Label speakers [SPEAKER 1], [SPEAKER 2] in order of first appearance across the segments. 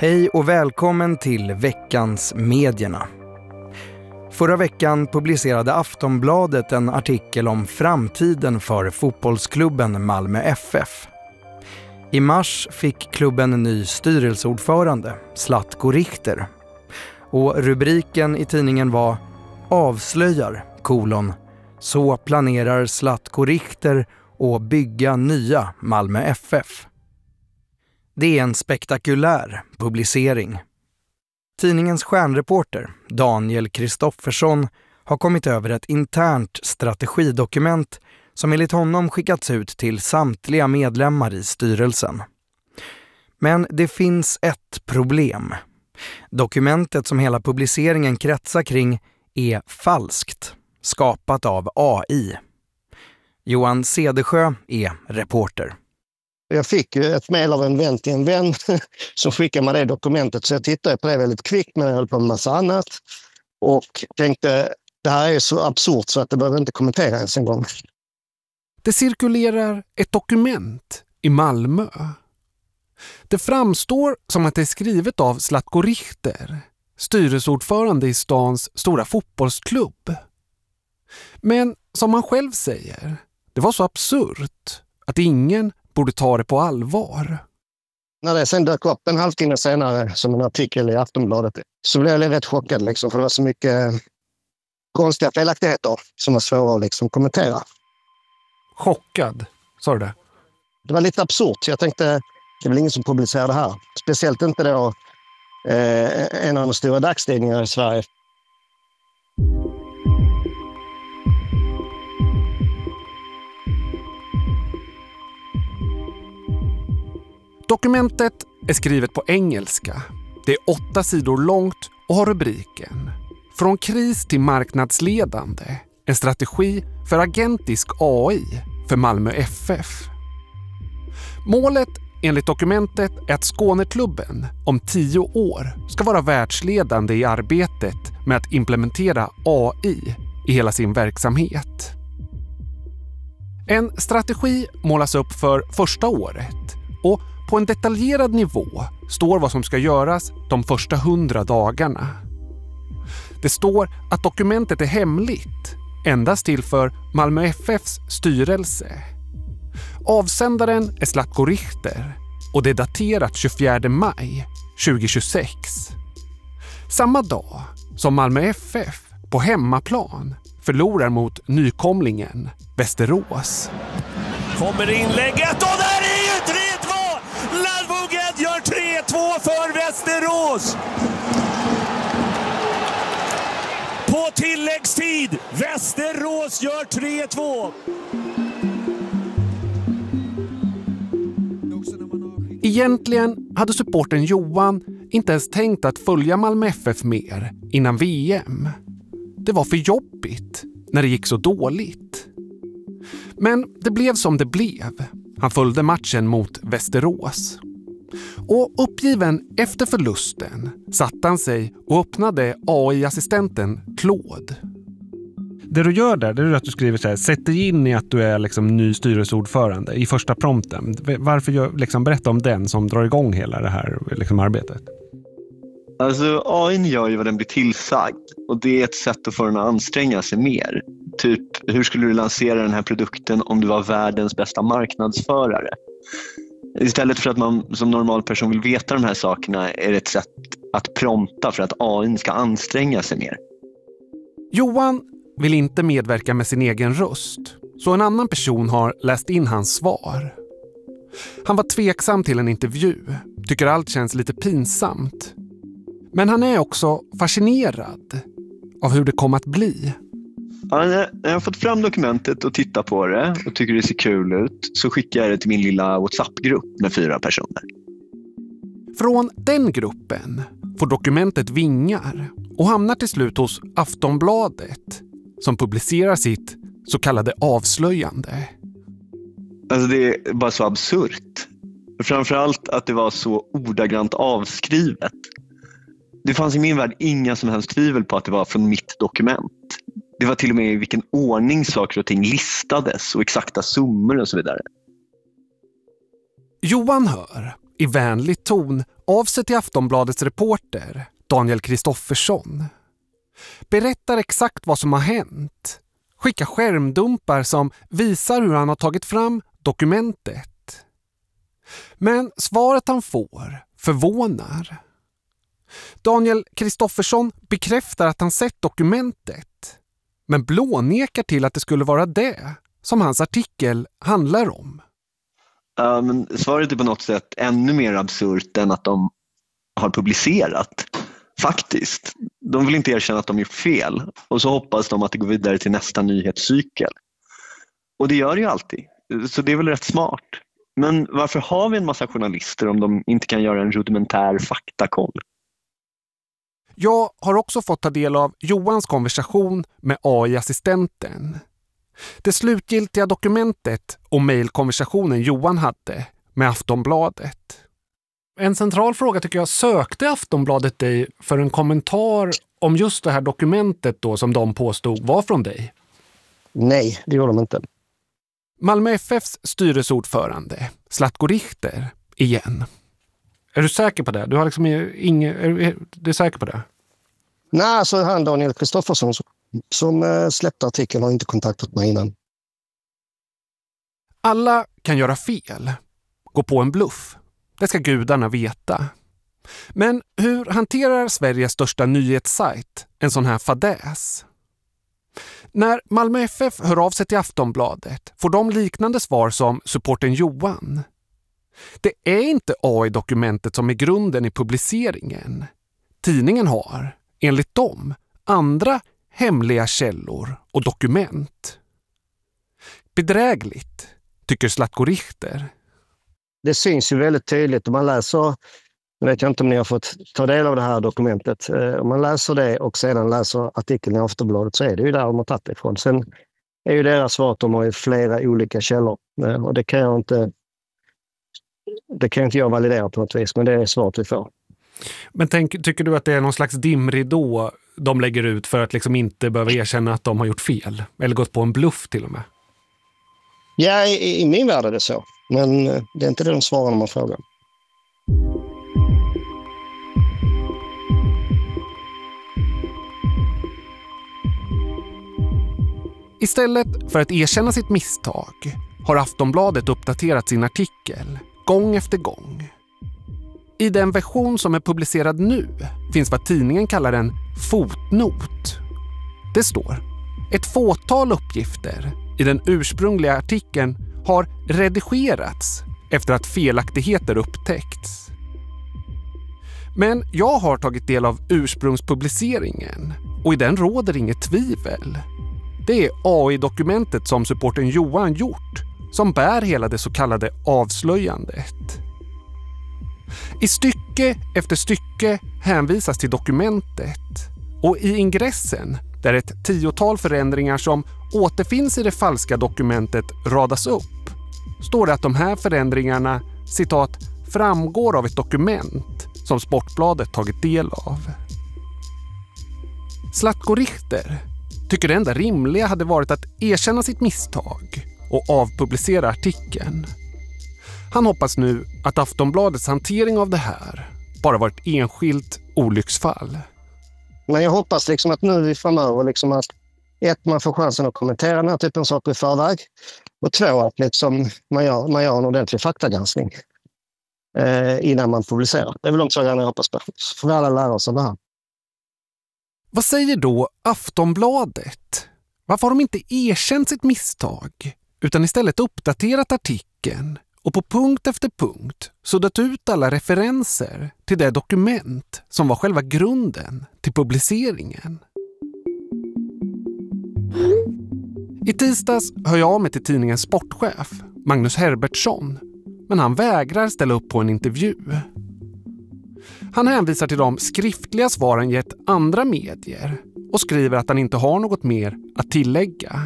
[SPEAKER 1] Hej och välkommen till veckans medierna. Förra veckan publicerade Aftonbladet en artikel om framtiden för fotbollsklubben Malmö FF. I mars fick klubben en ny styrelseordförande, Zlatko Richter. Och rubriken i tidningen var "Avslöjar, så planerar Zlatko Richter att bygga nya Malmö FF". Det är en spektakulär publicering. Tidningens stjärnreporter Daniel Kristoffersson har kommit över ett internt strategidokument som enligt honom skickats ut till samtliga medlemmar i styrelsen. Men det finns ett problem. Dokumentet som hela publiceringen kretsar kring är falskt, skapat av AI. Johan Cedersjö är reporter.
[SPEAKER 2] Jag fick ju ett mejl av en vän till en vän som skickade mig det dokumentet, så jag tittade på det väldigt kvickt, men jag höll på en massa annat och tänkte, det här är så absurt så att det behöver inte kommentera ens en gång.
[SPEAKER 3] Det cirkulerar ett dokument i Malmö. Det framstår som att det är skrivet av Zlatko Richter, styrelseordförande i stans stora fotbollsklubb. Men som han själv säger, det var så absurt att ingen borde ta det på allvar.
[SPEAKER 2] När det sen dök upp en halvtimme senare som en artikel i Aftonbladet, så blev jag rätt chockad liksom, för det var så mycket konstiga felaktigheter som var svåra att liksom kommentera.
[SPEAKER 3] Chockad, sa du det?
[SPEAKER 2] Det var lite absurt, så jag tänkte, det är väl ingen som publicerar det här. Speciellt inte då en av de stora dagstidningarna i Sverige.
[SPEAKER 3] Dokumentet är skrivet på engelska. Det är 8 sidor långt och har rubriken "Från kris till marknadsledande. En strategi för agentisk AI för Malmö FF". Målet enligt dokumentet är att Skåneklubben om 10 år ska vara världsledande i arbetet med att implementera AI i hela sin verksamhet. En strategi målas upp för första året och på en detaljerad nivå står vad som ska göras de första 100 dagarna. Det står att dokumentet är hemligt, endast till för Malmö FFs styrelse. Avsändaren är Zlatko Richter och det är daterat 24 maj 2026. Samma dag som Malmö FF på hemmaplan förlorar mot nykomlingen Västerås.
[SPEAKER 4] Kommer inlägget och där är ju 3-2! Ladvoged gör 3-2 för Västerås! På tilläggstid, Västerås gör 3-2!
[SPEAKER 3] Egentligen hade supporten Johan inte ens tänkt att följa Malmö FF mer innan VM. Det var för jobbigt när det gick så dåligt. Men det blev som det blev. Han följde matchen mot Västerås. Och uppgiven efter förlusten satte han sig och öppnade AI-assistenten Claude.
[SPEAKER 5] Det du gör där, det är att du skriver så här: sätt dig in i att du är liksom ny styrelseordförande i första prompten. Varför berätta om den som drar igång hela det här arbetet?
[SPEAKER 6] Alltså AI gör ju vad den blir tillsagd, och det är ett sätt att få den att anstränga sig mer. Typ, hur skulle du lansera den här produkten om du var världens bästa marknadsförare? Istället för att man som normal person vill veta de här sakerna är det ett sätt att prompta för att AI ska anstränga sig mer.
[SPEAKER 3] Johan vill inte medverka med sin egen röst, så en annan person har läst in hans svar. Han var tveksam till en intervju, tycker allt känns lite pinsamt. Men han är också fascinerad av hur det kommer att bli.
[SPEAKER 6] Ja, när jag har fått fram dokumentet och tittat på det och tycker det ser kul ut, så skickar jag det till min lilla WhatsApp-grupp med 4 personer.
[SPEAKER 3] Från den gruppen får dokumentet vingar och hamnar till slut hos Aftonbladet, som publicerar sitt så kallade avslöjande.
[SPEAKER 6] Alltså det är bara så absurt. Framförallt att det var så ordagrant avskrivet. Det fanns i min värld inga som helst tvivel på att det var från mitt dokument. Det var till och med i vilken ordning saker och ting listades och exakta summor och så vidare.
[SPEAKER 3] Johan hör i vänlig ton av sig till Aftonbladets reporter Daniel Kristoffersson. Berättar exakt vad som har hänt. Skickar skärmdumpar som visar hur han har tagit fram dokumentet. Men svaret han får förvånar. Daniel Kristoffersson bekräftar att han sett dokumentet, men blånekar till att det skulle vara det som hans artikel handlar om.
[SPEAKER 6] Men svaret är på något sätt ännu mer absurt än att de har publicerat. Faktiskt. De vill inte erkänna att de gjort fel. Och så hoppas de att det går vidare till nästa nyhetscykel. Och det gör det ju alltid. Så det är väl rätt smart. Men varför har vi en massa journalister om de inte kan göra en rudimentär faktakoll?
[SPEAKER 3] Jag har också fått ta del av Johans konversation med AI-assistenten. Det slutgiltiga dokumentet och mejlkonversationen Johan hade med Aftonbladet. En central fråga tycker jag, sökte Aftonbladet dig för en kommentar om just det här dokumentet då som de påstod var från dig?
[SPEAKER 2] Nej, det gjorde de inte.
[SPEAKER 3] Malmö FFs styrelseordförande, Zlatko Richter, igen. Är du säker på det? Du har liksom är du säker på det?
[SPEAKER 2] Nej, så han Daniel Kristoffersson som släppte artikeln har inte kontaktat mig innan.
[SPEAKER 3] Alla kan göra fel. Gå på en bluff. Det ska gudarna veta. Men hur hanterar Sveriges största nyhetssajt en sån här fadäs? När Malmö FF hör av sig till Aftonbladet får de liknande svar som supporten Johan. Det är inte AI-dokumentet som är grunden i publiceringen. Tidningen har, enligt dem, andra hemliga källor och dokument. Bedrägligt, tycker Zlatko Richter.
[SPEAKER 2] Det syns ju väldigt tydligt om man läser, jag vet inte om ni har fått ta del av det här dokumentet, om man läser det och sedan läser artikeln i Aftonbladet så är det ju där de har tagit ifrån. Sen är ju deras svar att de har ju flera olika källor och det kan jag inte jag validera på något vis, men det är svaret vi får.
[SPEAKER 5] Men tycker du att det är någon slags dimridå de lägger ut för att liksom inte behöva erkänna att de har gjort fel? Eller gått på en bluff till och med?
[SPEAKER 2] Ja, i min värld är det så. Men det är inte det de svarar när man frågar.
[SPEAKER 3] Istället för att erkänna sitt misstag har Aftonbladet uppdaterat sin artikel gång efter gång. I den version som är publicerad nu finns vad tidningen kallar en fotnot. Det står: ett fåtal uppgifter i den ursprungliga artikeln har redigerats efter att felaktigheter upptäckts. Men jag har tagit del av ursprungspubliceringen och i den råder inget tvivel. Det är AI-dokumentet som supporten Johan gjort som bär hela det så kallade avslöjandet. I stycke efter stycke hänvisas till dokumentet och i ingressen, där ett 10-tal förändringar som återfinns i det falska dokumentet radas upp, står det att de här förändringarna, citat, framgår av ett dokument som Sportbladet tagit del av. Zlatko Richter tycker det enda rimliga hade varit att erkänna sitt misstag och avpublicera artikeln. Han hoppas nu att Aftonbladets hantering av det här bara var ett enskilt olycksfall.
[SPEAKER 2] Men jag hoppas liksom att nu framöver liksom att man får chansen att kommentera den här typen av saker i förväg och 2 att liksom man gör en ordentlig faktagranskning innan man publicerar. Det är väl de så gärna jag hoppas på. Så får vi alla lära oss av det här.
[SPEAKER 3] Vad säger då Aftonbladet? Varför har de inte erkänt sitt misstag utan istället uppdaterat artikeln och på punkt efter punkt suddat ut alla referenser till det dokument som var själva grunden till publiceringen? I tisdags hör jag av mig till tidningens sportchef, Magnus Herbertsson, men han vägrar ställa upp på en intervju. Han hänvisar till de skriftliga svaren gett andra medier och skriver att han inte har något mer att tillägga.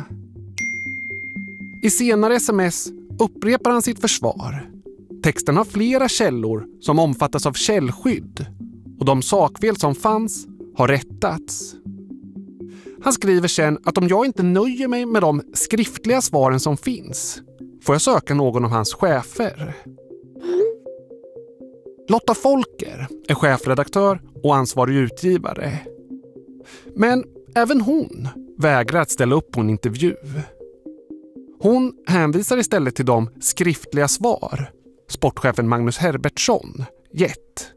[SPEAKER 3] I senare sms upprepar han sitt försvar. Texten har flera källor som omfattas av källskydd och de sakfel som fanns har rättats. Han skriver sen att om jag inte nöjer mig med de skriftliga svaren som finns får jag söka någon av hans chefer. Lotta Folker är chefredaktör och ansvarig utgivare. Men även hon vägrar att ställa upp på en intervju. Hon hänvisar istället till de skriftliga svar sportchefen Magnus Herbertsson gett.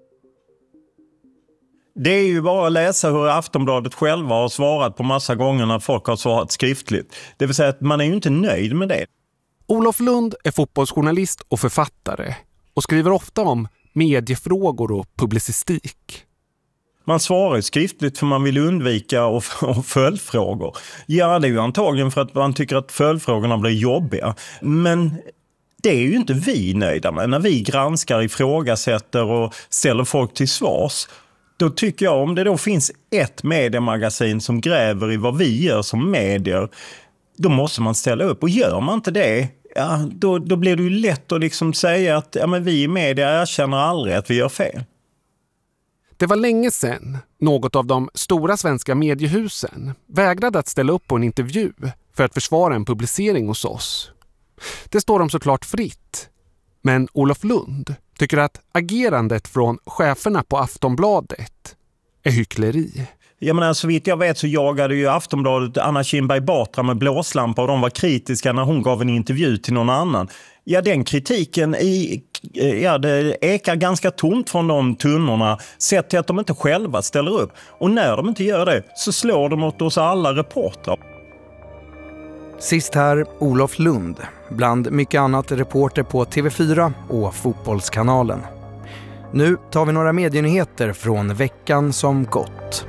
[SPEAKER 7] Det är ju bara att läsa hur Aftonbladet själva har svarat på massa gånger när folk har svarat skriftligt. Det vill säga att man är ju inte nöjd med det.
[SPEAKER 3] Olof Lund är fotbollsjournalist och författare och skriver ofta om mediefrågor och publicistik.
[SPEAKER 7] Man svarar skriftligt för man vill undvika och följdfrågor. Ja, det är ju antagligen för att man tycker att följdfrågorna blir jobbiga. Men det är ju inte vi nöjda med. När vi granskar, ifrågasätter och ställer folk till svars, då tycker jag, om det då finns ett mediemagasin som gräver i vad vi gör som medier, då måste man ställa upp. Och gör man inte det, ja, då blir det ju lätt att liksom säga att ja, men vi i media erkänner aldrig att vi gör fel.
[SPEAKER 3] Det var länge sedan något av de stora svenska mediehusen vägrade att ställa upp på en intervju för att försvara en publicering hos oss. Det står dem såklart fritt. Men Olof Lund tycker att agerandet från cheferna på Aftonbladet är hyckleri.
[SPEAKER 7] Jag menar, så vitt jag vet så jagade ju Aftonbladet Anna Kinberg Batra med blåslampa och de var kritiska när hon gav en intervju till någon annan. Ja, den kritiken det ekar ganska tomt från de tunnorna, sett till att de inte själva ställer upp. Och när de inte gör det så slår de mot oss alla reportrar.
[SPEAKER 1] Sist här Olof Lund, bland mycket annat reporter på TV4 och Fotbollskanalen. Nu tar vi några medienyheter från veckan som gått.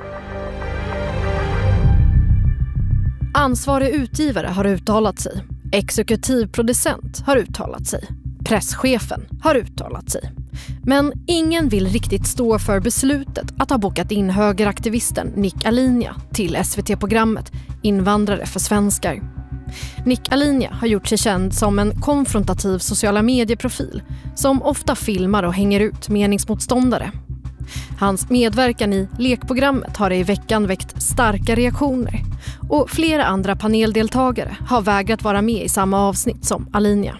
[SPEAKER 8] Ansvarig utgivare har uttalat sig. Exekutivproducent har uttalat sig. Presschefen har uttalat sig. Men ingen vill riktigt stå för beslutet att ha bokat in högeraktivisten Nick Alinea till SVT-programmet Invandrare för svenskar. Nick Alinea har gjort sig känd som en konfrontativ sociala medieprofil som ofta filmar och hänger ut meningsmotståndare. Hans medverkan i lekprogrammet har i veckan väckt starka reaktioner och flera andra paneldeltagare har vägrat vara med i samma avsnitt som Alinea.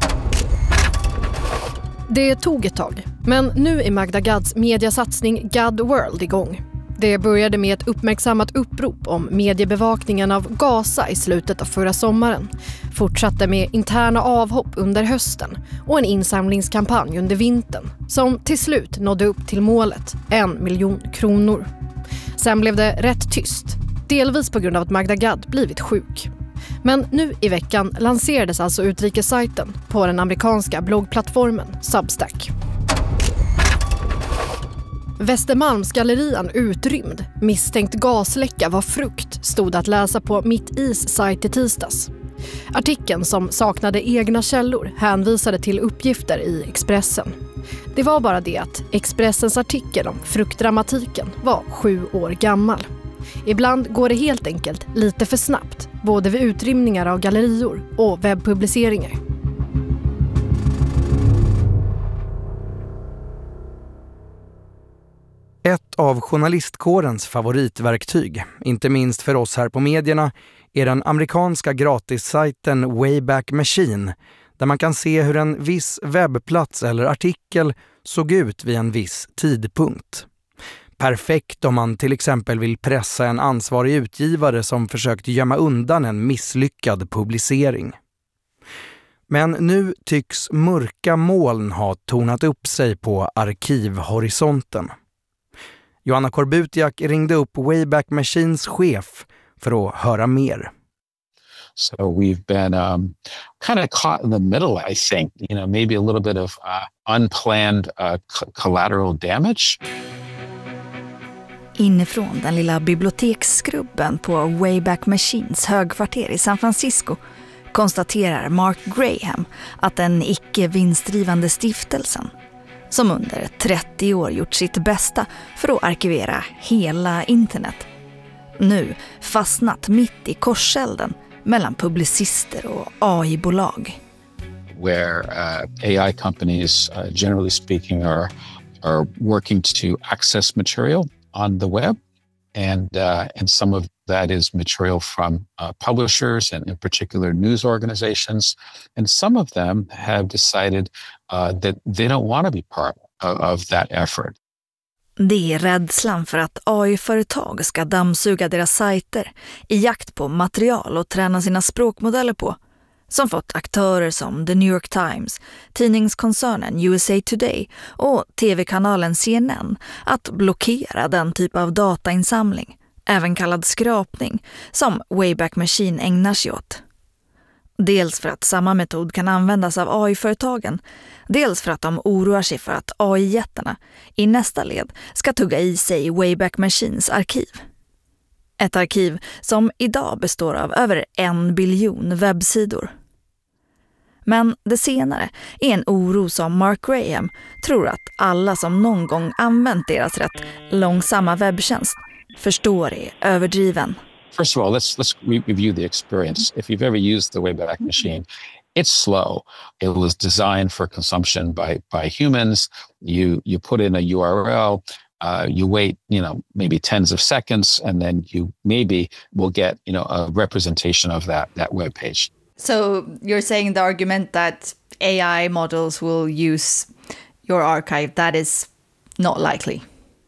[SPEAKER 8] Det tog ett tag, men nu är Magda Gads mediasatsning God World igång. Det började med ett uppmärksammat upprop om mediebevakningen av Gaza i slutet av förra sommaren, fortsatte med interna avhopp under hösten och en insamlingskampanj under vintern som till slut nådde upp till målet 1 miljon kronor. Sen blev det rätt tyst, delvis på grund av att Magda Gad blivit sjuk. Men nu i veckan lanserades alltså utrikessajten på den amerikanska bloggplattformen Substack. Västermalmsgallerian utrymd. Misstänkt gasläcka var frukt, stod att läsa på Mitt Is sajt i tisdags. Artikeln, som saknade egna källor, hänvisade till uppgifter i Expressen. Det var bara det att Expressens artikel om fruktdramatiken var 7 år gammal. Ibland går det helt enkelt lite för snabbt, både vid utrymningar av gallerior och webbpubliceringar.
[SPEAKER 1] Ett av journalistkårens favoritverktyg, inte minst för oss här på medierna, är den amerikanska gratissajten Wayback Machine, där man kan se hur en viss webbplats eller artikel såg ut vid en viss tidpunkt. Perfekt om man till exempel vill pressa en ansvarig utgivare som försökt gömma undan en misslyckad publicering. Men nu tycks mörka moln ha tornat upp sig på arkivhorisonten. Joanna Korbutiak ringde upp Wayback Machines chef för att höra mer.
[SPEAKER 9] So we've been kind of caught in the middle, I think. You know, maybe a little bit of unplanned collateral damage.
[SPEAKER 10] Inifrån den lilla biblioteksskrubben på Wayback Machines högkvarter i San Francisco konstaterar Mark Graham att den icke-vinstdrivande stiftelsen, som under 30 år gjort sitt bästa för att arkivera hela internet, nu fastnat mitt i korselden mellan publicister och AI-bolag.
[SPEAKER 9] Where AI companies, generally speaking, are working to access material on the web, and some of that is material from publishers and in particular news organizations, and some of them have decided that they don't want to be part of that effort.
[SPEAKER 10] Det är rädslan för att AI-företag ska dammsuga deras sajter i jakt på material och träna sina språkmodeller på som fått aktörer som The New York Times, tidningskoncernen USA Today och tv-kanalen CNN att blockera den typ av datainsamling, även kallad skrapning, som Wayback Machine ägnar sig åt. Dels för att samma metod kan användas av AI-företagen, dels för att de oroar sig för att AI-jättarna i nästa led ska tugga i sig Wayback Machines arkiv. Ett arkiv som idag består av över 1 biljon webbsidor. Men det senare är en oro som Mark Graham tror att alla som någon gång använt deras rätt långsamma webbtjänst förstår är överdriven.
[SPEAKER 9] First of all, let's review the experience. If you've ever used the Wayback Machine, it's slow. It was designed for consumption by humans. You put in a URL, you wait, maybe tens of seconds, and then you maybe will get, a representation of that web page.
[SPEAKER 10] So you're saying the argument that AI models will use your archive, that is not likely?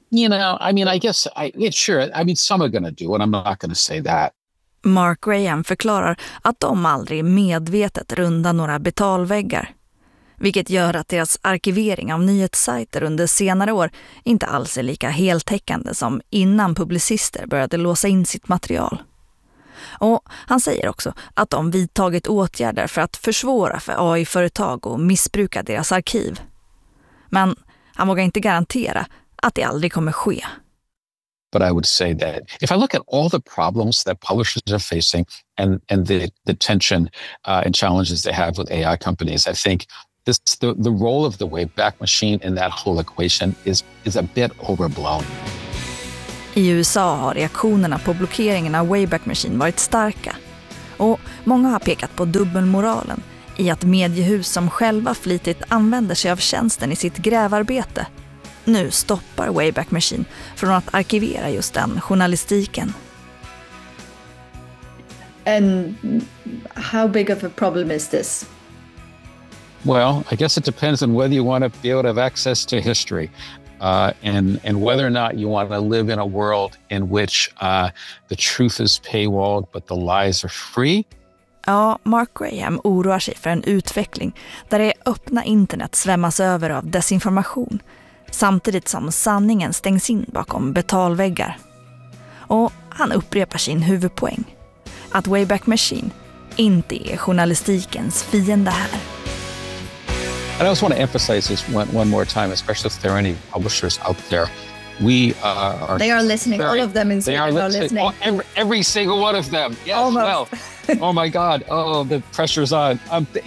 [SPEAKER 9] I guess, sure. Some are going to do it. I'm not going to say that.
[SPEAKER 10] Mark Graham förklarar att de aldrig medvetet rundar några betalväggar, vilket gör att deras arkivering av nyhetssajter under senare år inte alls är lika heltäckande som innan publicister började låsa in sitt material. Och han säger också att de vidtagit åtgärder för att försvåra för AI-företag och missbruka deras arkiv. Men han vågar inte garantera att det aldrig kommer ske.
[SPEAKER 9] But I would say that if I look at all the problems that publishers are facing and the tension and challenges they have with AI companies, I think the role of the Wayback Machine in that whole equation is a bit overblown.
[SPEAKER 10] I USA har reaktionerna på blockeringen av Wayback Machine varit starka. Och många har pekat på dubbelmoralen i att mediehus som själva flitigt använder sig av tjänsten i sitt grävarbete nu stoppar Wayback Machine från att arkivera just den journalistiken.
[SPEAKER 11] And how big of a problem is this?
[SPEAKER 9] Well, I guess it depends on whether you want to be able to have access to history and whether or not you want to live in a world in which the truth is paywalled but the lies are free.
[SPEAKER 10] Ja, Mark Graham oroar sig för en utveckling där det öppna internet svämmas över av desinformation samtidigt som sanningen stängs in bakom betalväggar. Och han upprepar sin huvudpoäng, att Wayback Machine inte är journalistikens fiende här.
[SPEAKER 9] I just want to emphasize this one more time, especially if there are any publishers out there. We are...
[SPEAKER 11] They are listening. All of them in Sweden are listening.
[SPEAKER 9] Oh, every single one of them. Yes,
[SPEAKER 11] almost.
[SPEAKER 9] Well, oh my God. Oh, the pressure's on.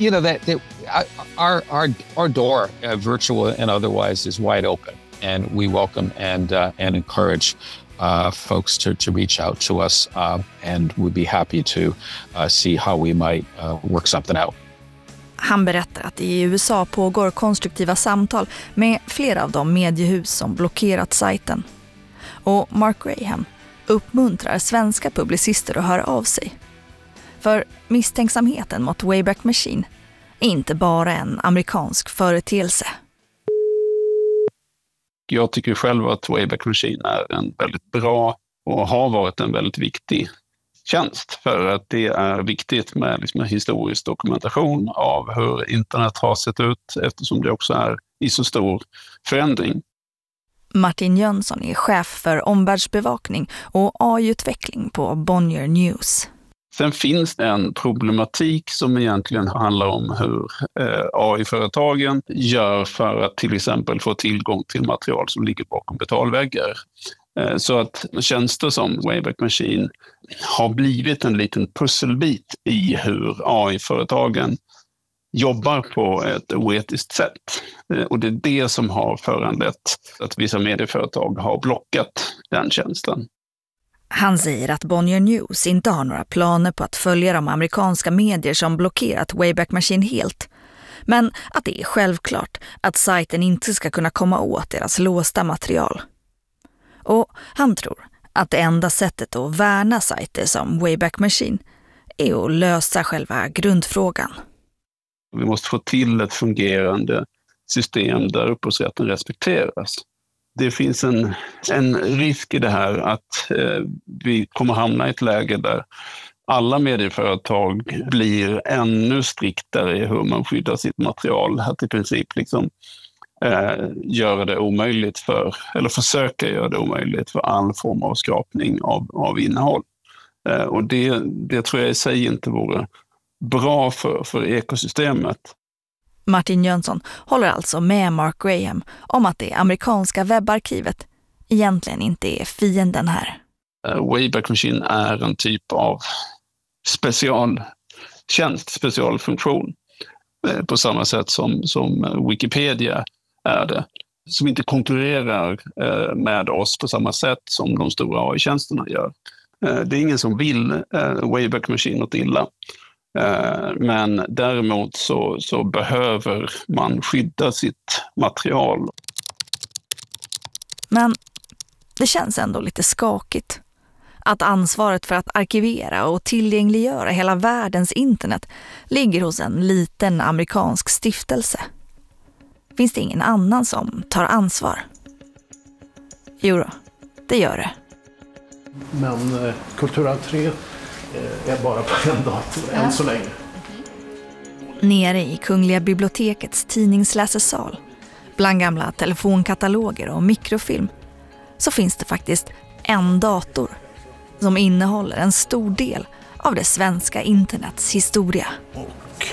[SPEAKER 9] Our door, virtual and otherwise, is wide open. And we welcome and encourage folks to reach out to us. And we'd be happy to see how we might work something out.
[SPEAKER 10] Han berättar att i USA pågår konstruktiva samtal med flera av de mediehus som blockerat sajten. Och Mark Graham uppmuntrar svenska publicister att höra av sig. För misstänksamheten mot Wayback Machine är inte bara en amerikansk företeelse.
[SPEAKER 12] Jag tycker själv att Wayback Machine är en väldigt bra och har varit en väldigt viktig tjänst, för att det är viktigt med historisk dokumentation av hur internet har sett ut, eftersom det också är i så stor förändring.
[SPEAKER 10] Martin Jönsson är chef för omvärldsbevakning och AI-utveckling på Bonnier News.
[SPEAKER 12] Sen finns det en problematik som egentligen handlar om hur AI-företagen gör för att till exempel få tillgång till material som ligger bakom betalväggar. Så att tjänster som Wayback Machine har blivit en liten pusselbit i hur AI-företagen jobbar på ett oetiskt sätt. Och det är det som har föranlett att vissa medieföretag har blockat den tjänsten.
[SPEAKER 10] Han säger att Bonnier News inte har några planer på att följa de amerikanska medier som blockerat Wayback Machine helt. Men att det är självklart att sajten inte ska kunna komma åt deras låsta material. Och han tror att det enda sättet att värna sajter som Wayback Machine är att lösa själva grundfrågan.
[SPEAKER 12] Vi måste få till ett fungerande system där upphovsrätten respekteras. Det finns en risk i det här att vi kommer hamna i ett läge där alla medieföretag blir ännu striktare i hur man skyddar sitt material. Att i princip liksom göra det omöjligt eller försöka göra det omöjligt för all form av skrapning av innehåll. Och det tror jag i sig inte vore bra för ekosystemet.
[SPEAKER 10] Martin Jönsson håller alltså med Mark Graham om att det amerikanska webbarkivet egentligen inte är fienden här.
[SPEAKER 12] Wayback Machine är en typ av specialfunktion på samma sätt som Wikipedia är det. Som inte konkurrerar med oss på samma sätt som de stora AI-tjänsterna gör. Det är ingen som vill Wayback Machine något illa. Men däremot så behöver man skydda sitt material.
[SPEAKER 10] Men det känns ändå lite skakigt. Att ansvaret för att arkivera och tillgängliggöra hela världens internet ligger hos en liten amerikansk stiftelse. Finns det ingen annan som tar ansvar? Jo då, det gör det.
[SPEAKER 13] Men Kulturarv 3 är bara på en dator än så länge.
[SPEAKER 10] Nere i Kungliga bibliotekets tidningsläsesal, bland gamla telefonkataloger och mikrofilm, så finns det faktiskt en dator som innehåller en stor del av det svenska internets historia.
[SPEAKER 13] Och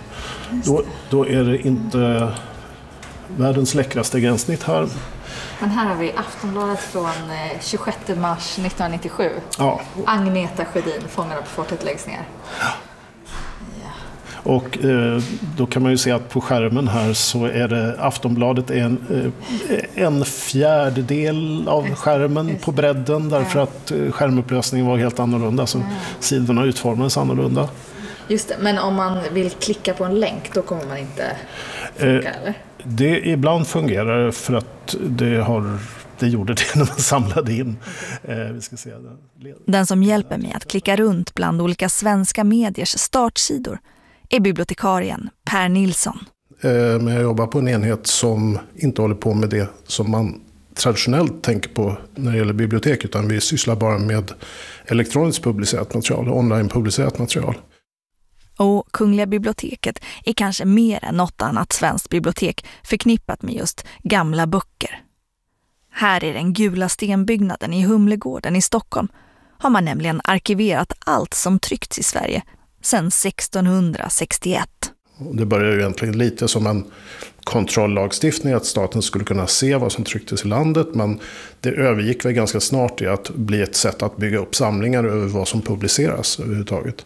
[SPEAKER 13] då är det inte världens läckraste gränssnitt här.
[SPEAKER 14] Men här har vi Aftonbladet från 26 mars 1997.
[SPEAKER 13] Ja.
[SPEAKER 14] Agneta Sjödin, Fångarna på fortet läggs ner.
[SPEAKER 13] Ja. Och då kan man ju se att på skärmen här så är det Aftonbladet är en fjärdedel av skärmen på bredden därför att skärmupplösningen var helt annorlunda så sidorna utformades annorlunda.
[SPEAKER 14] Just det, men om man vill klicka på en länk då kommer man inte funka eller?
[SPEAKER 13] Det ibland fungerar för att det gjorde det när man samlade in. Vi ska se.
[SPEAKER 10] Den som hjälper mig att klicka runt bland olika svenska mediers startsidor är bibliotekarien Per Nilsson.
[SPEAKER 13] Men jag jobbar på en enhet som inte håller på med det som man traditionellt tänker på när det gäller bibliotek, utan vi sysslar bara med elektroniskt publicerat material, online-publicerat material.
[SPEAKER 10] Och Kungliga biblioteket är kanske mer än något annat svenskt bibliotek förknippat med just gamla böcker. Här i den gula stenbyggnaden i Humlegården i Stockholm har man nämligen arkiverat allt som tryckts i Sverige sedan 1661.
[SPEAKER 13] Det börjar ju egentligen lite som en kontrolllagstiftning att staten skulle kunna se vad som trycktes i landet, men det övergick väl ganska snart i att bli ett sätt att bygga upp samlingar över vad som publiceras överhuvudtaget.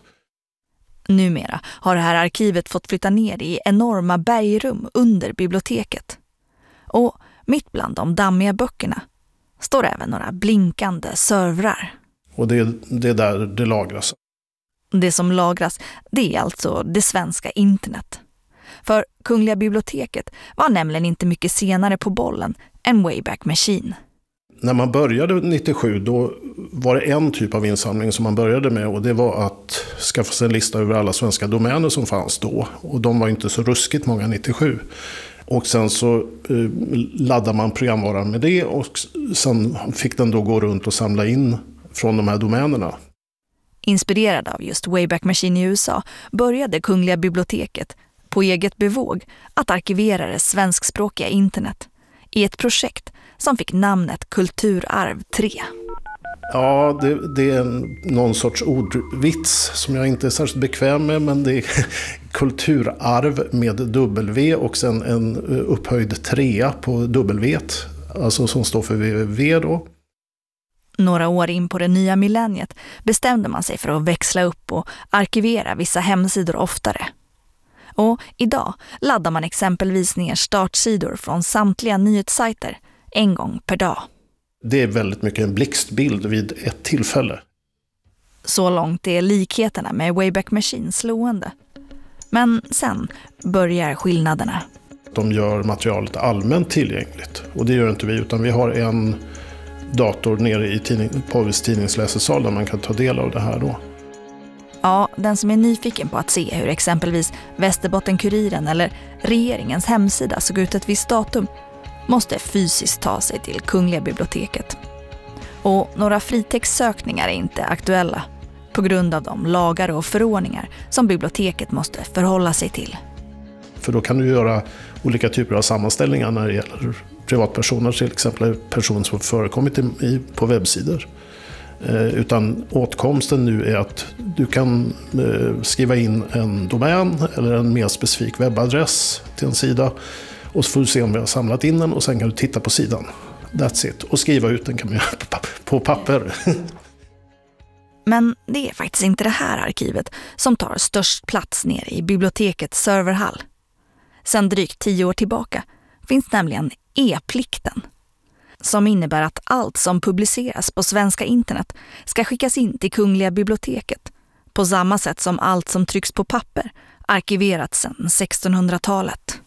[SPEAKER 10] Numera har det här arkivet fått flytta ner i enorma bergrum under biblioteket. Och mitt bland de dammiga böckerna står även några blinkande servrar.
[SPEAKER 13] Och det är där det lagras.
[SPEAKER 10] Det som lagras, det är alltså det svenska internet. För Kungliga biblioteket var nämligen inte mycket senare på bollen än Wayback Machine.
[SPEAKER 13] När man började 97 då var det en typ av insamling som man började med, och det var att skaffa sig en lista över alla svenska domäner som fanns då. Och de var inte så ruskigt många 97. Och sen så laddade man programvaran med det och sen fick den då gå runt och samla in från de här domänerna.
[SPEAKER 10] Inspirerad av just Wayback Machine i USA började Kungliga biblioteket på eget bevåg att arkivera det svenskspråkiga internet i ett projekt som fick namnet Kulturarv 3.
[SPEAKER 13] Ja, det är någon sorts ordvits som jag inte är särskilt bekväm med, men det är kulturarv med W och sen en upphöjd 3 på W, alltså som står för www då.
[SPEAKER 10] Några år in på det nya millenniet bestämde man sig för att växla upp och arkivera vissa hemsidor oftare. Och idag laddar man exempelvis ner startsidor från samtliga nyhetssajter en gång per dag.
[SPEAKER 13] Det är väldigt mycket en blixtbild vid ett tillfälle.
[SPEAKER 10] Så långt är likheterna med Wayback Machine slående. Men sen börjar skillnaderna.
[SPEAKER 13] De gör materialet allmänt tillgängligt. Och det gör inte vi, utan vi har en dator nere i Påves tidningsläsesal där man kan ta del av det här då.
[SPEAKER 10] Ja, den som är nyfiken på att se hur exempelvis Västerbotten-Kuriren eller regeringens hemsida såg ut ett visst datum måste fysiskt ta sig till Kungliga biblioteket. Och några fritextsökningar är inte aktuella på grund av de lagar och förordningar som biblioteket måste förhålla sig till.
[SPEAKER 13] För då kan du göra olika typer av sammanställningar när det gäller privatpersoner, till exempel personer som förekommit på webbsidor. Utan åtkomsten nu är att du kan skriva in en domän eller en mer specifik webbadress till en sida och så får du se om vi har samlat in den och sen kan du titta på sidan. That's it. Och skriva ut den kan man göra på papper.
[SPEAKER 10] Men det är faktiskt inte det här arkivet som tar störst plats nere i bibliotekets serverhall. Sedan drygt 10 år tillbaka finns nämligen e-plikten, som innebär att allt som publiceras på svenska internet ska skickas in till Kungliga biblioteket på samma sätt som allt som trycks på papper arkiverats sedan 1600-talet.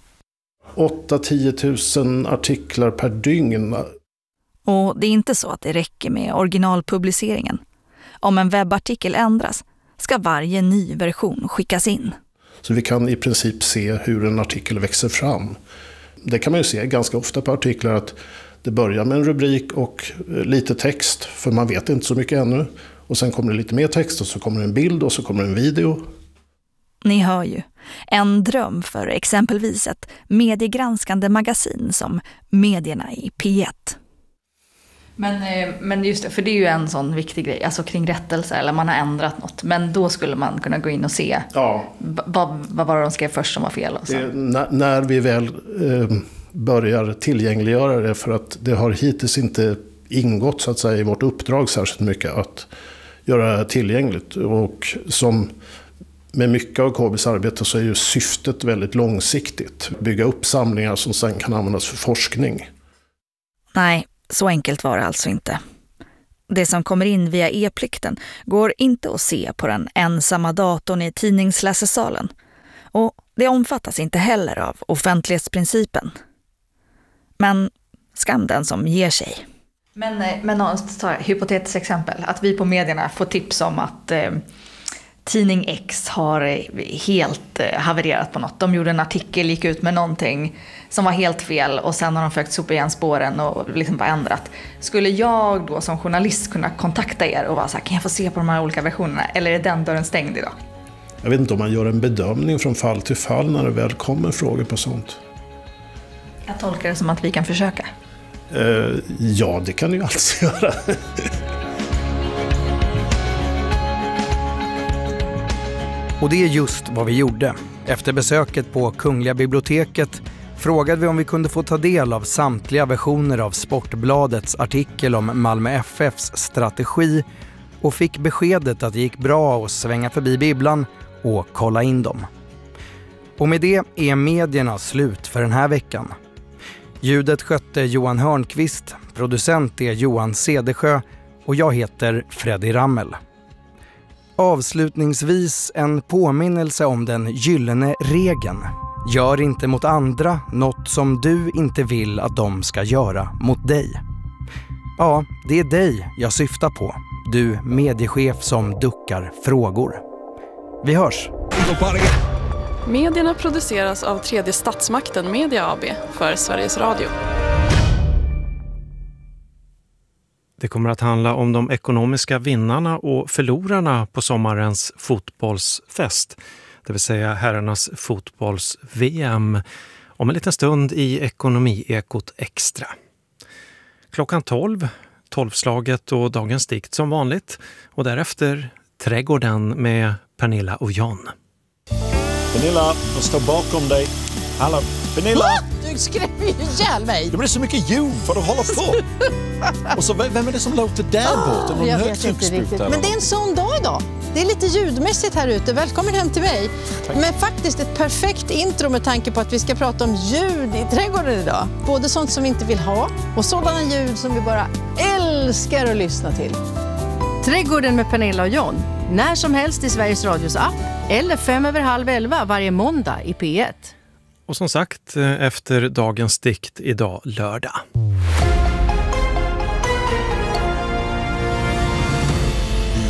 [SPEAKER 13] 8-10 000 artiklar per dygn.
[SPEAKER 10] Och det är inte så att det räcker med originalpubliceringen. Om en webbartikel ändras ska varje ny version skickas in.
[SPEAKER 13] Så vi kan i princip se hur en artikel växer fram. Det kan man ju se ganska ofta på artiklar att det börjar med en rubrik och lite text, för man vet inte så mycket ännu. Och sen kommer det lite mer text och så kommer det en bild och så kommer det en video.
[SPEAKER 10] Ni hör ju, en dröm för exempelvis ett mediegranskande magasin som Medierna i P1.
[SPEAKER 14] Men just det, för det är ju en sån viktig grej, alltså kring rättelse eller man har ändrat något. Men då skulle man kunna gå in och se vad var det de skrev först som var fel. Och så.
[SPEAKER 13] När vi väl börjar tillgängliggöra det, för att det har hittills inte ingått så att säga i vårt uppdrag särskilt mycket att göra det tillgängligt. Och som med mycket av KBs arbete så är ju syftet väldigt långsiktigt. Bygga upp samlingar som sen kan användas för forskning.
[SPEAKER 10] Nej, så enkelt var det alltså inte. Det som kommer in via e-plikten går inte att se på den ensamma datorn i tidningsläsesalen. Och det omfattas inte heller av offentlighetsprincipen. Men skam den som ger sig.
[SPEAKER 14] Men ta ett hypotetiskt exempel. Att vi på Medierna får tips om att tidning X har helt havererat på något. De gjorde en artikel, gick ut med någonting som var helt fel och sen har de försökt sopa igen spåren och liksom bara ändrat. Skulle jag då som journalist kunna kontakta er och vara så här, kan jag få se på de här olika versionerna? Eller är den dörren stängd idag?
[SPEAKER 13] Jag vet inte om man gör en bedömning från fall till fall när det väl kommer frågor på sånt.
[SPEAKER 14] Jag tolkar det som att vi kan försöka.
[SPEAKER 13] Ja, det kan du ju alltid göra.
[SPEAKER 1] Och det är just vad vi gjorde. Efter besöket på Kungliga biblioteket frågade vi om vi kunde få ta del av samtliga versioner av Sportbladets artikel om Malmö FFs strategi och fick beskedet att det gick bra att svänga förbi bibblan och kolla in dem. Och med det är medierna slut för den här veckan. Ljudet skötte Johan Hörnqvist, producent är Johan Cedersjö och jag heter Freddy Rammel. Avslutningsvis en påminnelse om den gyllene regeln. Gör inte mot andra något som du inte vill att de ska göra mot dig. Ja, det är dig jag syftar på. Du mediechef som duckar frågor. Vi hörs!
[SPEAKER 15] Medierna produceras av Tredje Statsmakten Media AB för Sveriges Radio.
[SPEAKER 5] Det kommer att handla om de ekonomiska vinnarna och förlorarna på sommarens fotbollsfest. Det vill säga herrarnas fotbolls-VM. Om en liten stund i Ekonomiekot Extra. Klockan 12, 12-slaget och dagens dikt som vanligt. Och därefter Trädgården med Pernilla och John.
[SPEAKER 4] Pernilla, jag står bakom dig. Hallå, Pernilla!
[SPEAKER 16] Du skrämmer ju ihjäl mig!
[SPEAKER 4] Det blir så mycket ljud för att hålla på. Och så, vem är det som låter där borta? Någon högtrycksspruta?
[SPEAKER 16] Men det är en sån dag idag. Det är lite ljudmässigt här ute. Välkommen hem till mig. Tack. Men faktiskt ett perfekt intro med tanke på att vi ska prata om ljud i trädgården idag. Både sånt som vi inte vill ha och sådana ljud som vi bara älskar att lyssna till.
[SPEAKER 17] Trädgården med Pernilla och John. När som helst i Sveriges Radios app. Eller 11:05 varje måndag i P1.
[SPEAKER 5] Och som sagt, efter dagens dikt idag lördag.
[SPEAKER 18] I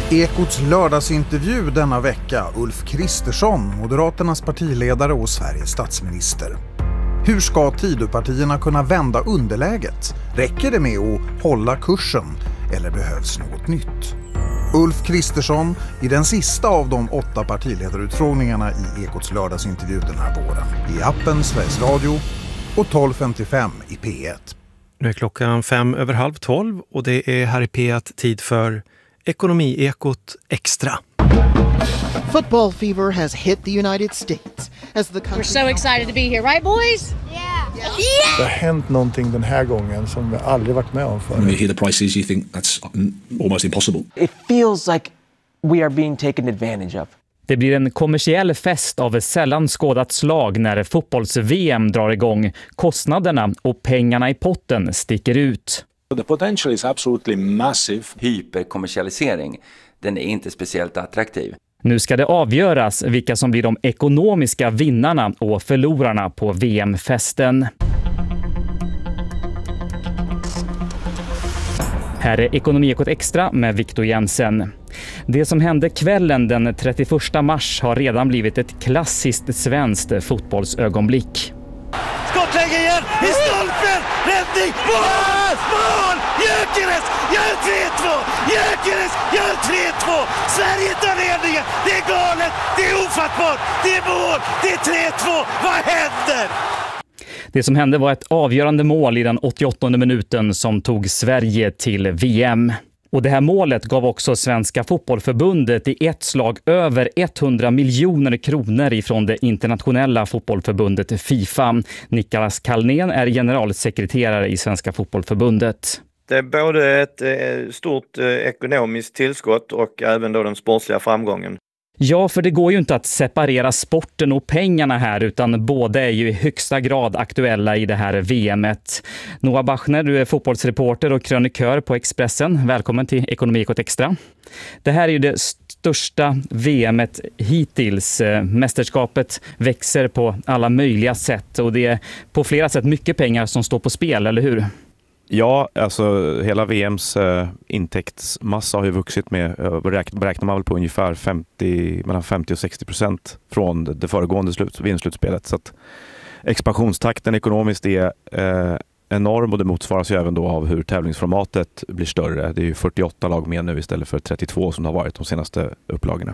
[SPEAKER 18] Ekots lördagsintervju denna vecka, Ulf Kristersson, Moderaternas partiledare och Sveriges statsminister. Hur ska Tidöpartierna kunna vända underläget? Räcker det med att hålla kursen eller behövs något nytt? Ulf Kristersson i den sista av de 8 partiledarutfrågningarna i Ekots lördagsintervju den här våren. I appen Sveriges Radio och 12.55 i P1.
[SPEAKER 5] Nu är klockan 12:05 och det är här i P1 tid för Ekonomiekot Extra.
[SPEAKER 19] Football fever has hit the United States as the country...
[SPEAKER 20] We're so excited to be here, right boys? Yeah.
[SPEAKER 21] Det har hänt någonting den här gången som vi aldrig varit med om förut.
[SPEAKER 22] When you hear the prices you think that's almost impossible.
[SPEAKER 23] It feels like we are being taken advantage of.
[SPEAKER 24] Det blir en kommersiell fest av sällan skådat slag när fotbolls-VM drar igång. Kostnaderna och pengarna i potten sticker ut.
[SPEAKER 22] The potential is absolutely massive.
[SPEAKER 25] Hyperkommersialisering, den är inte speciellt attraktiv.
[SPEAKER 24] Nu ska det avgöras vilka som blir de ekonomiska vinnarna och förlorarna på VM-festen. Här är Ekonomiekot Extra med Victor Jensen. Det som hände kvällen den 31 mars har redan blivit ett klassiskt svenskt fotbollsögonblick.
[SPEAKER 4] Skottläge igen, i stolpen, räddning, mål, mål, Gyökeres gör 3-2, Gyökeres gör 3-2, Sverige tar ledningen, det är galet, det är ofattbart, det är mål, det är 3-2, vad händer?
[SPEAKER 24] Det som hände var ett avgörande mål i den 88:e minuten som tog Sverige till VM. Och det här målet gav också Svenska fotbollförbundet i ett slag över 100 miljoner kronor ifrån det internationella fotbollförbundet FIFA. Niklas Kallnén är generalsekreterare i Svenska fotbollförbundet.
[SPEAKER 26] Det är både ett stort ekonomiskt tillskott och även då den sportsliga framgången.
[SPEAKER 24] Ja, för det går ju inte att separera sporten och pengarna här utan båda är ju i högsta grad aktuella i det här VMet. Noah Bachner, du är fotbollsreporter och krönikör på Expressen. Välkommen till Ekonomiekot Extra. Det här är ju det största VMet hittills. Mästerskapet växer på alla möjliga sätt och det är på flera sätt mycket pengar som står på spel, eller hur?
[SPEAKER 27] Ja, alltså hela VMs intäktsmassa har ju vuxit med, beräknar man väl på ungefär mellan 50 och 60% från det föregående VM-slutspelet. Så att expansionstakten ekonomiskt är enorm och det motsvaras ju även då av hur tävlingsformatet blir större. Det är ju 48 lag med nu istället för 32 som det har varit de senaste upplagorna.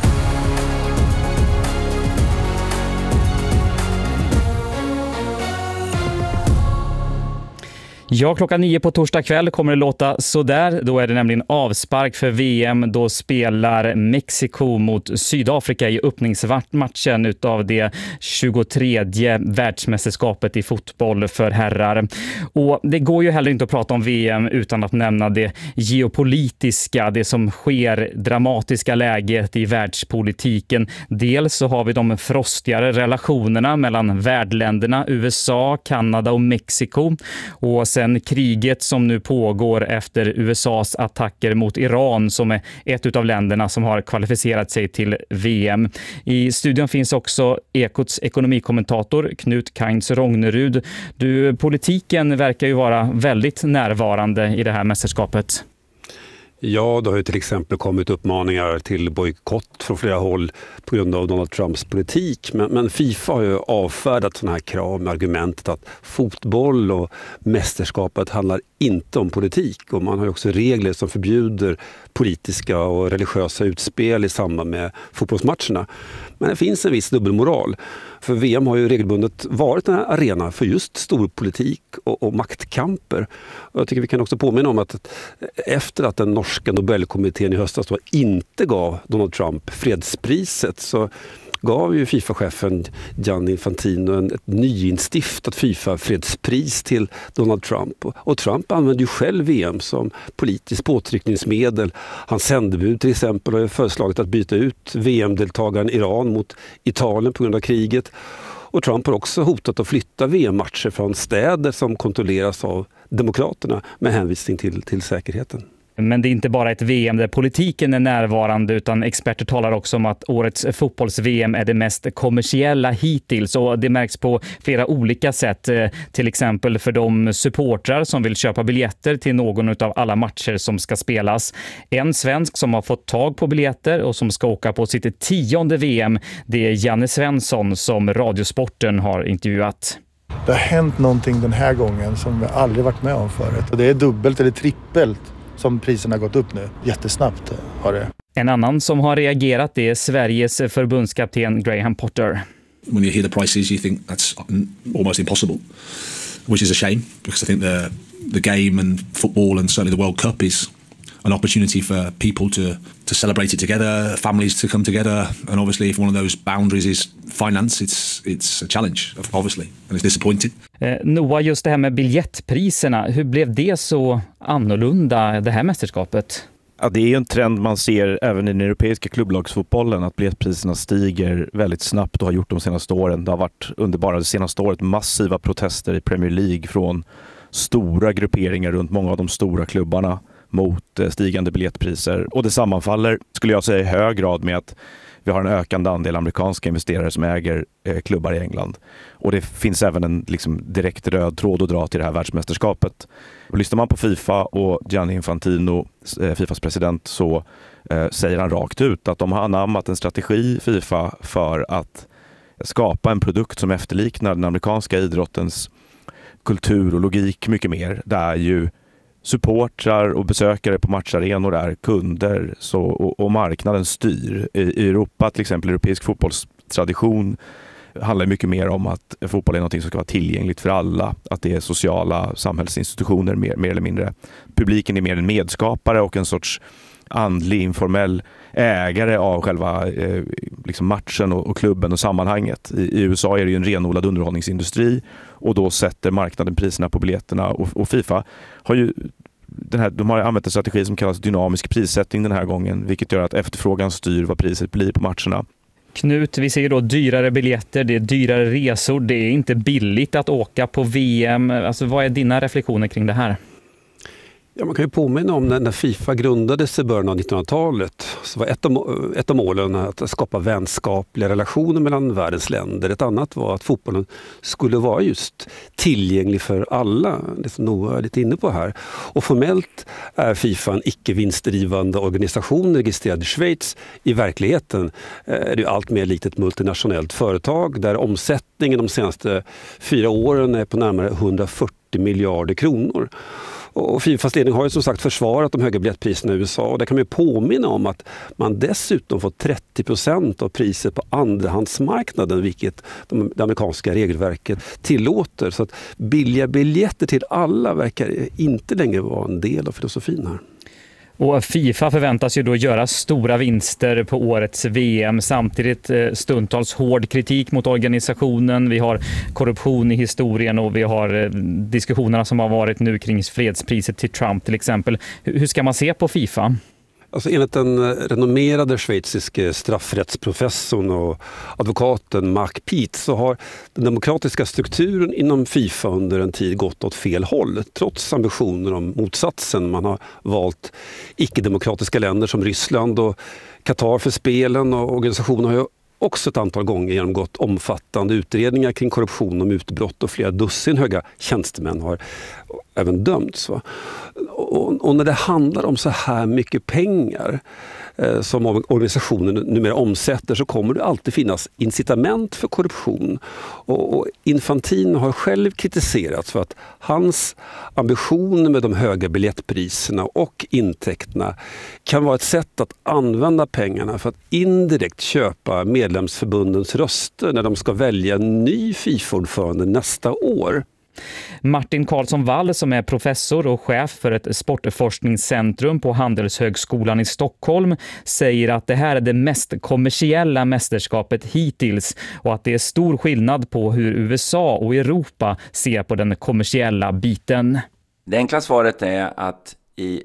[SPEAKER 24] Ja, klockan 9 på torsdag kväll kommer det låta sådär. Då är det nämligen avspark för VM. Då spelar Mexiko mot Sydafrika i öppningsmatchen utav det 23:e världsmästerskapet i fotboll för herrar. Och det går ju heller inte att prata om VM utan att nämna det geopolitiska, det som sker, dramatiska läget i världspolitiken. Dels så har vi de frostigare relationerna mellan värdländerna USA, Kanada och Mexiko. Och sen kriget som nu pågår efter USAs attacker mot Iran som är ett av länderna som har kvalificerat sig till VM. I studion finns också Ekots ekonomikommentator Knut Kainz Rognerud. Politiken verkar ju vara väldigt närvarande i det här mästerskapet.
[SPEAKER 28] Ja, det har ju till exempel kommit uppmaningar till bojkott från flera håll på grund av Donald Trumps politik. Men FIFA har ju avfärdat sådana här krav med argumentet att fotboll och mästerskapet handlar inte om politik. Och man har ju också regler som förbjuder politiska och religiösa utspel i samband med fotbollsmatcherna. Men det finns en viss dubbelmoral. För VM har ju regelbundet varit en arena för just storpolitik och maktkamper. Och jag tycker vi kan också påminna om att efter att den norska Nobelkommittén i höstas då inte gav Donald Trump fredspriset så gav ju FIFA-chefen Gianni Infantino ett nyinstiftat FIFA-fredspris till Donald Trump. Och Trump använder ju själv VM som politiskt påtryckningsmedel. Hans sändebud till exempel har ju föreslagit att byta ut VM-deltagaren Iran mot Italien på grund av kriget. Och Trump har också hotat att flytta VM-matcher från städer som kontrolleras av demokraterna med hänvisning till säkerheten.
[SPEAKER 24] Men det är inte bara ett VM där politiken är närvarande, utan experter talar också om att årets fotbolls-VM är det mest kommersiella hittills, och det märks på flera olika sätt. Till exempel för de supportrar som vill köpa biljetter till någon av alla matcher som ska spelas. En svensk som har fått tag på biljetter och som ska åka på sitt 10:e VM, det är Janne Svensson som Radiosporten har intervjuat.
[SPEAKER 21] Det har hänt någonting den här gången som vi aldrig varit med om förut. Och det är dubbelt eller trippelt som priserna har gått upp nu. Jättesnabbt har det.
[SPEAKER 24] En annan som har reagerat är Sveriges förbundskapten Graham Potter.
[SPEAKER 22] When you hear the prices you think that's almost impossible, which is a shame because I think the game and football and certainly the World Cup is an opportunity for people to celebrate it together, families to come together, and obviously if one of those boundaries is finance, it's a challenge, obviously, and it's disappointing.
[SPEAKER 24] Noah, just det här med biljettpriserna, hur blev det så annorlunda det här mästerskapet?
[SPEAKER 27] Ja, det är ju en trend man ser även i den europeiska klubblagsfotbollen, att biljettpriserna stiger väldigt snabbt och har gjort de senaste åren. Det har varit under bara det senaste året massiva protester i Premier League från stora grupperingar runt många av de stora klubbarna mot stigande biljettpriser. Och det sammanfaller, skulle jag säga, i hög grad med att vi har en ökande andel amerikanska investerare som äger klubbar i England. Och det finns även en direkt röd tråd att dra till det här världsmästerskapet. Och lyssnar man på FIFA och Gianni Infantino, FIFAs president, så säger han rakt ut att de har anammat en strategi, FIFA, för att skapa en produkt som efterliknar den amerikanska idrottens kultur och logik mycket mer. Där ju supportrar och besökare på matcharenor är kunder och marknaden styr. I Europa till exempel, europeisk fotbollstradition handlar mycket mer om att fotboll är något som ska vara tillgängligt för alla. Att det är sociala samhällsinstitutioner mer eller mindre. Publiken är mer en medskapare och en sorts andlig, informell ägare av själva matchen och klubben och sammanhanget. I USA är det ju en renodlad underhållningsindustri och då sätter marknaden priserna på biljetterna, och FIFA har ju de har använt en strategi som kallas dynamisk prissättning den här gången, vilket gör att efterfrågan styr vad priset blir på matcherna.
[SPEAKER 24] Knut, vi ser då dyrare biljetter, det är dyrare resor, det är inte billigt att åka på VM. Alltså, vad är dina reflektioner kring det här?
[SPEAKER 28] Ja, man kan ju påminna om när FIFA grundades i början av 1900-talet, så var ett av målen att skapa vänskapliga relationer mellan världens länder. Ett annat var att fotbollen skulle vara just tillgänglig för alla, det som Noah är lite inne på här. Och formellt är FIFA en icke-vinstdrivande organisation registrerad i Schweiz. I verkligheten är det allt mer likt ett multinationellt företag där omsättningen de senaste 4 åren är på närmare 140 miljarder kronor. Och FIFAs ledning har ju som sagt försvarat de höga biljettpriserna i USA, och där kan man ju påminna om att man dessutom får 30% av priset på andrahandsmarknaden, vilket det amerikanska regelverket tillåter. Så att billiga biljetter till alla verkar inte längre vara en del av filosofin här.
[SPEAKER 24] Och FIFA förväntas ju då göra stora vinster på årets VM. Samtidigt stundtals hård kritik mot organisationen. Vi har korruption i historien och vi har diskussionerna som har varit nu kring fredspriset till Trump till exempel. Hur ska man se på FIFA?
[SPEAKER 28] Alltså enligt den renommerade schweiziske straffrättsprofessorn och advokaten Mark Piet så har den demokratiska strukturen inom FIFA under en tid gått åt fel håll, trots ambitioner om motsatsen. Man har valt icke-demokratiska länder som Ryssland och Qatar för spelen, och organisationen har ju också ett antal gånger genomgått omfattande utredningar kring korruption och mutbrott, och flera dussin höga tjänstemän har även dömts. Va? Och när det handlar om så här mycket pengar som organisationen numera omsätter, så kommer det alltid finnas incitament för korruption. Och Infantino har själv kritiserats för att hans ambitioner med de höga biljettpriserna och intäkterna kan vara ett sätt att använda pengarna för att indirekt köpa medlemsförbundens röster när de ska välja en ny FIFA-ordförande nästa år.
[SPEAKER 24] Martin Karlsson Wall, som är professor och chef för ett sportforskningscentrum på Handelshögskolan i Stockholm, säger att det här är det mest kommersiella mästerskapet hittills och att det är stor skillnad på hur USA och Europa ser på den kommersiella biten.
[SPEAKER 25] Det enkla svaret är att i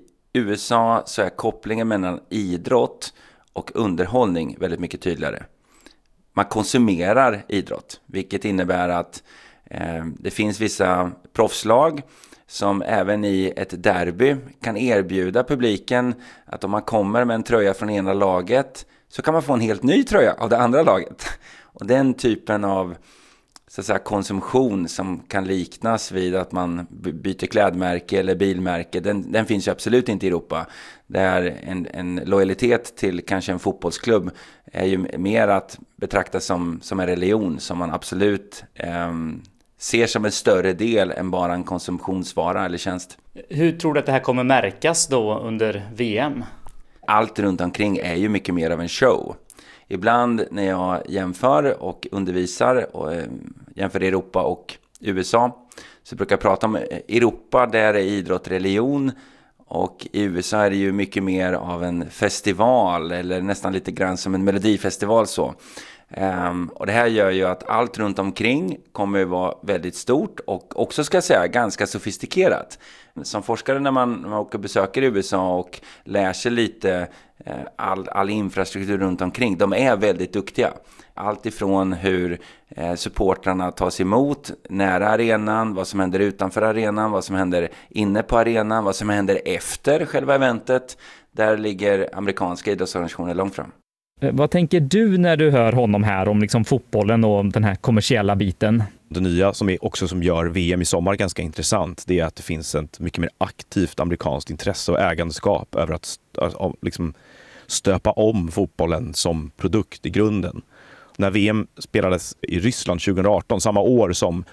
[SPEAKER 25] USA så är kopplingen mellan idrott och underhållning väldigt mycket tydligare. Man konsumerar idrott, vilket innebär att det finns vissa proffslag som även i ett derby kan erbjuda publiken att om man kommer med en tröja från ena laget så kan man få en helt ny tröja av det andra laget. Och den typen av så att säga, konsumtion som kan liknas vid att man byter klädmärke eller bilmärke, den finns ju absolut inte i Europa. Där en lojalitet till kanske en fotbollsklubb är ju mer att betrakta som en religion som man absolut ser som en större del än bara en konsumtionsvara eller tjänst.
[SPEAKER 24] Hur tror du att det här kommer märkas då under VM?
[SPEAKER 25] Allt runt omkring är ju mycket mer av en show. Ibland när jag jämför och undervisar och jämför Europa och USA så brukar jag prata om Europa, där är idrott religion, och i USA är det ju mycket mer av en festival eller nästan lite grann som en melodifestival så. Och det här gör ju att allt runt omkring kommer att vara väldigt stort och också ska jag säga ganska sofistikerat. Som forskare när man åker och besöker USA och lär sig lite all infrastruktur runt omkring, de är väldigt duktiga. Allt ifrån hur supportrarna tas emot nära arenan, vad som händer utanför arenan, vad som händer inne på arenan, vad som händer efter själva eventet. Där ligger amerikanska idrottsorganisationer långt fram.
[SPEAKER 24] Vad tänker du när du hör honom här om liksom fotbollen och den här kommersiella biten?
[SPEAKER 27] Det nya som gör VM i sommar ganska intressant, det är att det finns ett mycket mer aktivt amerikanskt intresse och ägandeskap över att liksom stöpa om fotbollen som produkt i grunden. När VM spelades i Ryssland 2018, samma år som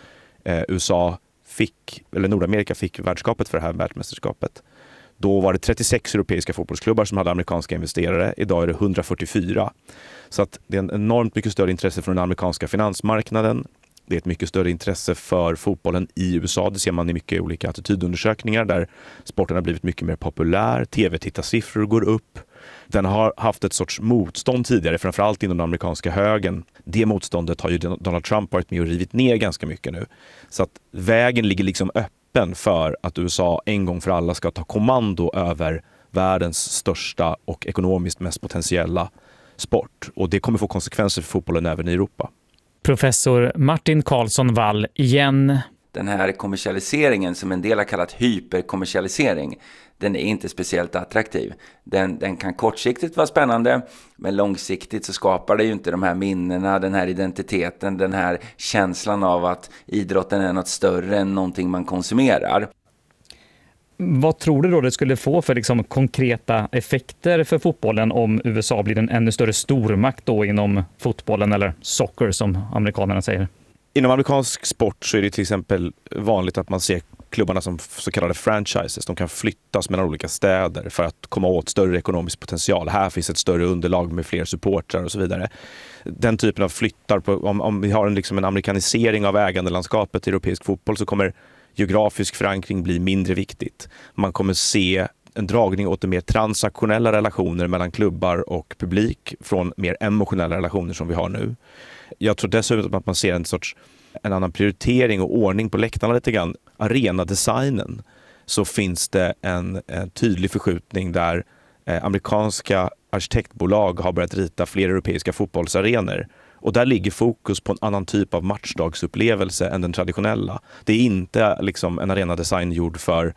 [SPEAKER 27] Nordamerika fick världskapet för det här världsmästerskapet, då var det 36 europeiska fotbollsklubbar som hade amerikanska investerare. Idag är det 144. Så att det är en enormt mycket större intresse från den amerikanska finansmarknaden. Det är ett mycket större intresse för fotbollen i USA. Det ser man i mycket olika attitydundersökningar där sporten har blivit mycket mer populär. TV-tittarsiffror går upp. Den har haft ett sorts motstånd tidigare, framförallt inom den amerikanska högern. Det motståndet har ju Donald Trump varit med och rivit ner ganska mycket nu. Så att vägen ligger liksom öppen för att USA en gång för alla ska ta kommando över världens största och ekonomiskt mest potentiella sport. Och det kommer få konsekvenser för fotbollen även i Europa.
[SPEAKER 24] Professor Martin Karlsson Wall igen.
[SPEAKER 25] Den här kommersialiseringen som en del har kallat hyperkommersialisering, den är inte speciellt attraktiv. Den kan kortsiktigt vara spännande, men långsiktigt så skapar det ju inte de här minnena, den här identiteten, den här känslan av att idrotten är något större än någonting man konsumerar.
[SPEAKER 24] Vad tror du då det skulle få för liksom konkreta effekter för fotbollen om USA blir en ännu större stormakt då inom fotbollen, eller soccer som amerikanerna säger?
[SPEAKER 27] Inom amerikansk sport så är det till exempel vanligt att man ser klubbarna som så kallade franchises. De kan flyttas mellan olika städer för att komma åt större ekonomisk potential. Här finns ett större underlag med fler supportrar och så vidare. Den typen av flyttar, om vi har en amerikanisering av ägandelandskapet i europeisk fotboll, så kommer geografisk förankring bli mindre viktigt. Man kommer se en dragning åt de mer transaktionella relationer mellan klubbar och publik från mer emotionella relationer som vi har nu. Jag tror dessutom att man ser en annan prioritering och ordning på läktarna lite grann. Arenadesignen, så finns det en tydlig förskjutning där amerikanska arkitektbolag har börjat rita fler europeiska fotbollsarenor. Och där ligger fokus på en annan typ av matchdagsupplevelse än den traditionella. Det är inte liksom en arenadesign gjord för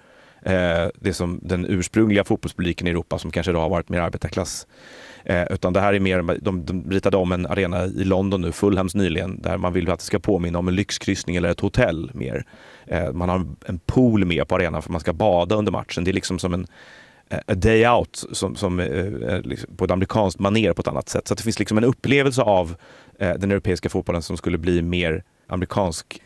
[SPEAKER 27] det som den ursprungliga fotbollspubliken i Europa, som kanske då har varit mer arbetarklass. Utan det här är mer, de ritade om en arena i London nu, Fulhams nyligen, där man vill att det ska påminna om en lyxkryssning eller ett hotell mer. Man har en pool med på arenan för man ska bada under matchen. Det är liksom som en a day out som liksom på ett amerikanskt maner på ett annat sätt. Så att det finns liksom en upplevelse av den europeiska fotbollen som skulle bli mer amerikansk.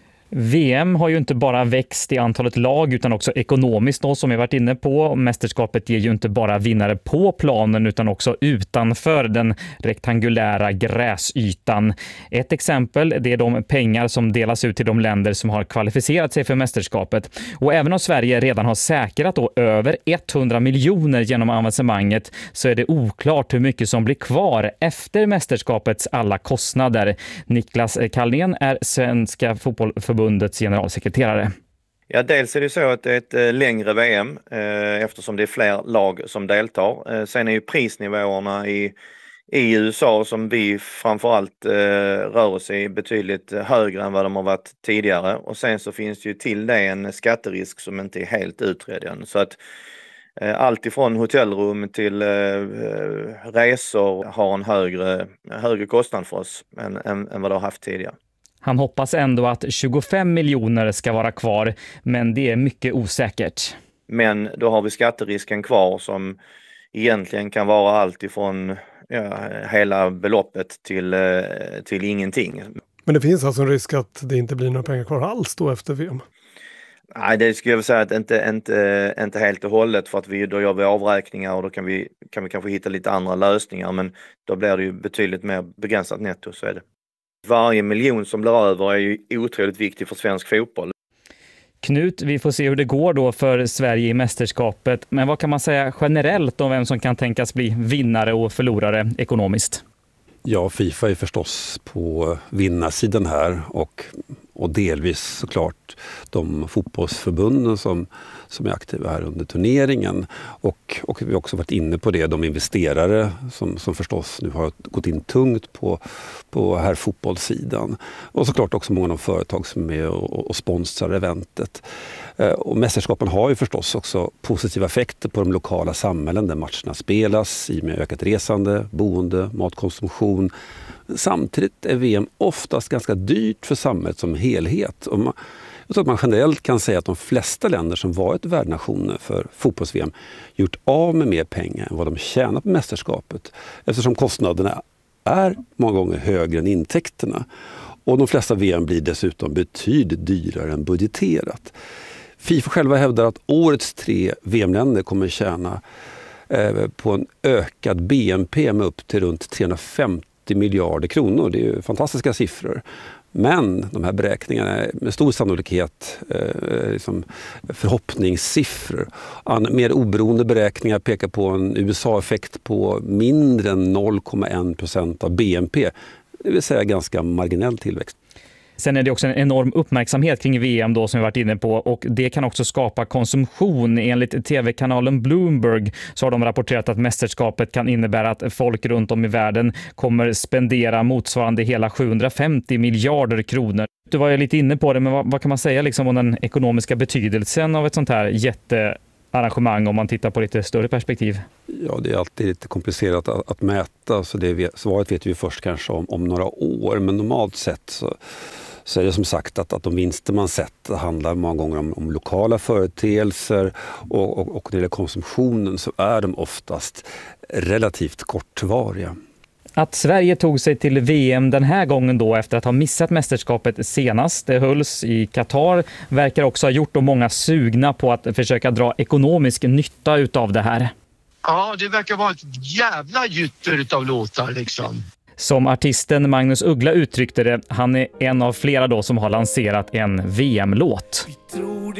[SPEAKER 24] VM har ju inte bara växt i antalet lag utan också ekonomiskt då, som jag varit inne på. Mästerskapet ger ju inte bara vinnare på planen utan också utanför den rektangulära gräsytan. Ett exempel, det är de pengar som delas ut till de länder som har kvalificerat sig för mästerskapet. Och även om Sverige redan har säkrat då över 100 miljoner genom avancemanget, så är det oklart hur mycket som blir kvar efter mästerskapets alla kostnader. Niklas Kallén är Svenska fotbollförbundets generalsekreterare.
[SPEAKER 26] Ja, dels är det så att det är ett längre VM eftersom det är fler lag som deltar. Sen är ju prisnivåerna i i USA som vi framförallt rör oss i betydligt högre än vad de har varit tidigare. Och sen så finns det ju till det en skatterisk som inte är helt utredd än. Så att allt ifrån hotellrum till resor har en högre kostnad för oss än vad det har haft tidigare.
[SPEAKER 24] Han hoppas ändå att 25 miljoner ska vara kvar, men det är mycket osäkert.
[SPEAKER 26] Men då har vi skatterisken kvar som egentligen kan vara allt ifrån hela beloppet till ingenting.
[SPEAKER 2] Men det finns alltså en risk att det inte blir några pengar kvar alls då efter VM?
[SPEAKER 26] Nej, det skulle jag säga att inte helt och hållet, för att då gör vi avräkningar och då kan vi kanske hitta lite andra lösningar, men då blir det ju betydligt mer begränsat netto, så är det. Varje miljon som blir över är ju otroligt viktig för svensk fotboll.
[SPEAKER 24] Knut, vi får se hur det går då för Sverige i mästerskapet, men vad kan man säga generellt om vem som kan tänkas bli vinnare och förlorare ekonomiskt?
[SPEAKER 28] Ja, FIFA är förstås på vinnarsidan här och delvis såklart de fotbollsförbunden som är aktiva här under turneringen. Och vi har också varit inne på det, de investerare som förstås nu har gått in tungt på här fotbollssidan. Och såklart också många av de företag som är med och sponsrar eventet. Och mästerskapen har ju förstås också positiva effekter på de lokala samhällen där matcherna spelas i med ökat resande, boende, matkonsumtion. Samtidigt är VM oftast ganska dyrt för samhället som helhet. Och jag tror att man generellt kan säga att de flesta länder som varit värdnationer för fotbolls-VM gjort av med mer pengar än vad de tjänar på mästerskapet. Eftersom kostnaderna är många gånger högre än intäkterna. Och de flesta VM blir dessutom betydligt dyrare än budgeterat. FIFA själva hävdar att årets 3 VM-länder kommer tjäna på en ökad BNP med upp till runt 350 miljarder kronor. Det är ju fantastiska siffror. Men de här beräkningarna är med stor sannolikhet förhoppningssiffror. Mer oberoende beräkningar pekar på en USA-effekt på mindre än 0,1% av BNP. Det vill säga ganska marginell tillväxt.
[SPEAKER 24] Sen är det också en enorm uppmärksamhet kring VM då som vi varit inne på, och det kan också skapa konsumtion. Enligt tv-kanalen Bloomberg så har de rapporterat att mästerskapet kan innebära att folk runt om i världen kommer spendera motsvarande hela 750 miljarder kronor. Du var ju lite inne på det, men vad kan man säga liksom om den ekonomiska betydelsen av ett sånt här jättearrangemang om man tittar på lite större perspektiv?
[SPEAKER 28] Ja, det är alltid lite komplicerat att mäta, så svaret vet vi först kanske om några år, men normalt sett så är det som sagt att de vinster man sett handlar många gånger om lokala företeelser och när det gäller konsumtionen så är de oftast relativt kortvariga.
[SPEAKER 24] Att Sverige tog sig till VM den här gången då efter att ha missat mästerskapet senast, det hölls i Qatar, verkar också ha gjort då många sugna på att försöka dra ekonomisk nytta utav det här.
[SPEAKER 3] Ja, det verkar vara ett jävla gytter utav låtar liksom.
[SPEAKER 24] Som artisten Magnus Uggla uttryckte det, han är en av flera då som har lanserat en VM-låt.